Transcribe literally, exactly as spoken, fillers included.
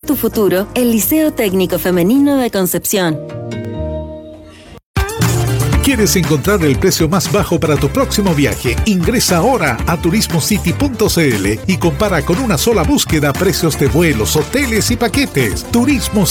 tu futuro, el Liceo Técnico Femenino de Concepción. ¿Quieres encontrar el precio más bajo para tu próximo viaje? Ingresa ahora a turismo city punto c l y compara con una sola búsqueda precios de vuelos, hoteles y paquetes. Turismo